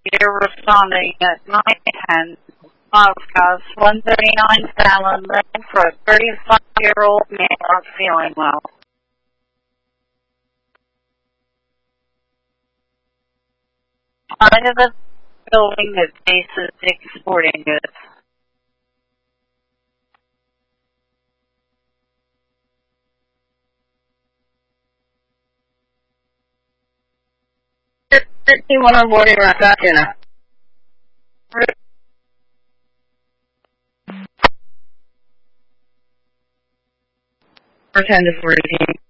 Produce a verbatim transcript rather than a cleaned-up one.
You're responding at nine ten. Moscow's one thirty-nine Fallon Lane for a thirty-five-year-old man not feeling well. Side of the building that faces Dick's Sporting Goods. Anyone on board in Rockatuna? Or ten to fourteen.